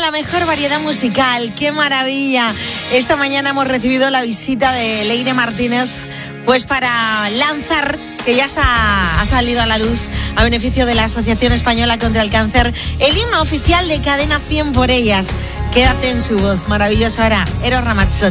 la mejor variedad musical. ¡Qué maravilla! Esta mañana hemos recibido la visita de Leire Martínez, pues para lanzar, que ya ha salido a la luz, a beneficio de la Asociación Española contra el Cáncer, el himno oficial de Cadena 100 por ellas. Quédate en su voz. Maravilloso. Ahora, Eros Ramazzotti.